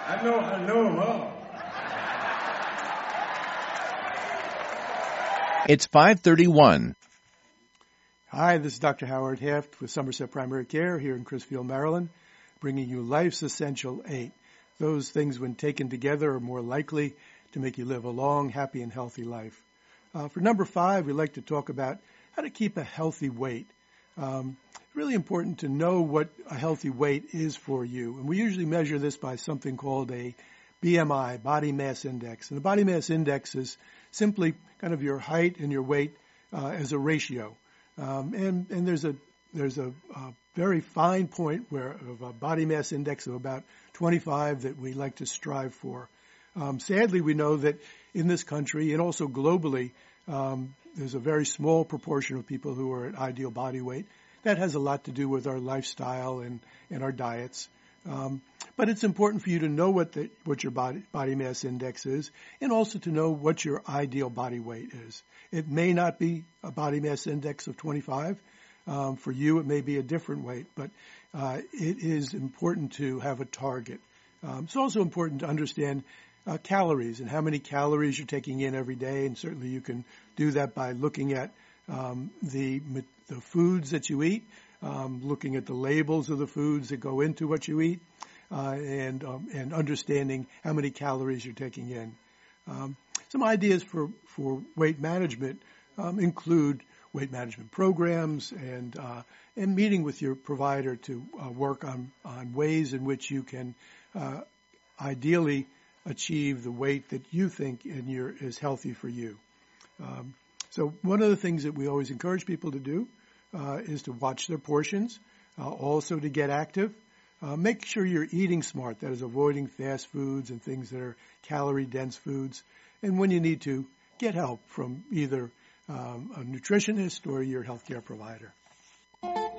I know them all. It's 5:31. Hi, this is Dr. Howard Heft with Somerset Primary Care here in Crisfield, Maryland, bringing you Life's Essential 8. Those things, when taken together, are more likely to make you live a long, happy, and healthy life. For number 5, we'd like to talk about how to keep a healthy weight. It's really important to know what a healthy weight is for you. And we usually measure this by something called a BMI, body mass index. And the body mass index is simply kind of your height and your weight as a ratio. And there's a very fine point of a body mass index of about 25 that we like to strive for. Sadly, we know that in this country and also globally, there's a very small proportion of people who are at ideal body weight. That has a lot to do with our lifestyle and our diets. But it's important for you to know what your body mass index is, and also to know what your ideal body weight is. It may not be a body mass index of 25. For you, it may be a different weight, but it is important to have a target. It's also important to understand calories and how many calories you're taking in every day, and certainly you can do that by looking at the foods that you eat, looking at the labels of the foods that go into what you eat, and understanding how many calories you're taking in. Some ideas for weight management include weight management programs and meeting with your provider to work on ways in which you can ideally achieve the weight that you think is healthy for you. So one of the things that we always encourage people to do is to watch their portions, also to get active. Make sure you're eating smart, that is avoiding fast foods and things that are calorie-dense foods. And when you need to, get help from either a nutritionist or your healthcare provider.